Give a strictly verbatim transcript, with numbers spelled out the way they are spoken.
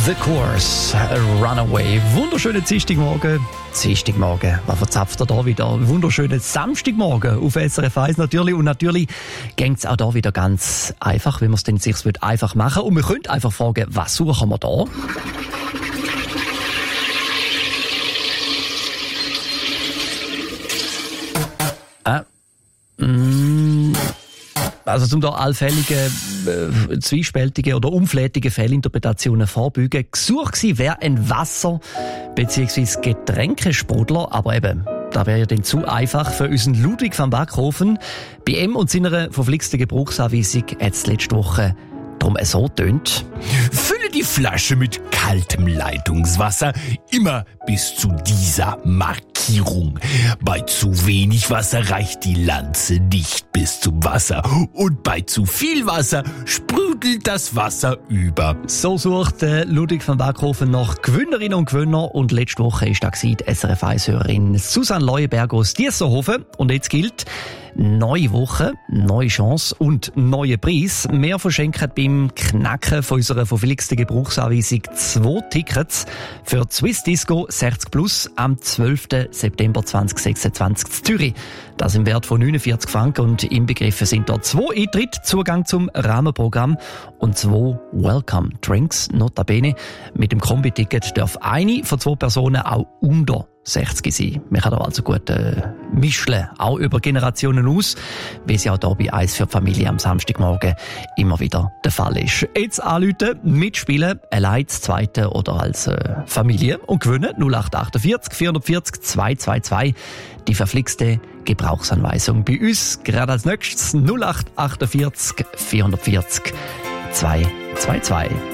The Course, Runaway. Wunderschönen Dienstagmorgen. Dienstagmorgen, was verzapft er da wieder? Wunderschönen Samstagmorgen auf S R F eins natürlich. Und natürlich geht es auch da wieder ganz einfach, wenn man es denn sich einfach machen will. Und wir können einfach fragen, was suchen wir da? Äh, mm, Also zum da allfällige, äh, zwiespältige oder unflätige Fehlinterpretationen vorbeugen. Gesucht gewesen wäre ein Wasser- bzw. Getränkesprudler, aber eben, da wäre ja dann zu einfach für unseren Ludwig van Backhofen. Bei ihm und seiner verflixten Gebrauchsanweisung hat es letzte Woche darum so tönt. Fülle die Flasche mit kaltem Leitungswasser immer bis zu dieser Markierung. Bei zu wenig Wasser reicht die Lanze nicht bis zum Wasser und bei zu viel Wasser sprudelt das Wasser über. So sucht äh, Ludwig van Backhofen nach Gewinnerinnen und Gewinner und letzte Woche ist da die S R F eins-Hörerin Susanne Leuenberg aus Diessenhofen und jetzt gilt neue Woche, neue Chance und neue Preis. Wir verschenken beim Knacken von unserer verflixten Gebrauchsanweisung zwei Tickets für Swiss Disco sechzig plus am zwölften September zweitausendsechsundzwanzig in Zürich. Das im Wert von neunundvierzig Franken und inbegriffen sind dort zwei Eintritte, Zugang zum Rahmenprogramm und zwei Welcome Drinks. Notabene, mit dem Kombi-Ticket darf eine von zwei Personen auch unter sechzig sein. Man kann da also gut äh, mischen, auch über Generationen aus, wie es ja auch hier bei «Eins für die Familie» am Samstagmorgen immer wieder der Fall ist. Jetzt anrufen, mitspielen, allein das Zweite oder als äh, Familie und gewinnen null acht achtundvierzig vierundvierzig zweihundertzweiundzwanzig. Die verflixte Gebrauchsanweisung bei uns gerade als nächstes null acht achtundvierzig vierundvierzig zweihundertzweiundzwanzig.